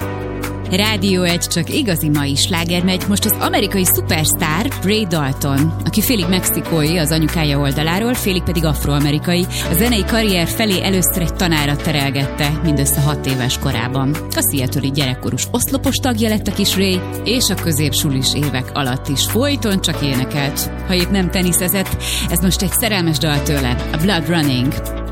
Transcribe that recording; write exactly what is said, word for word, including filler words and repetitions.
Rádió egy csak igazi mai sláger megy. Most az amerikai szupersztár Ray Dalton, aki félig mexikói az anyukája oldaláról, félig pedig afroamerikai, a zenei karrier felé először egy tanárat terelgette mindössze hat éves korában. A Seattle-i gyerekkorús oszlopos tagja lett a kis Ray, és a középsulis évek alatt is folyton csak énekelt, ha épp nem teniszezett. Ez most egy szerelmes dal tőle, a Blood Running.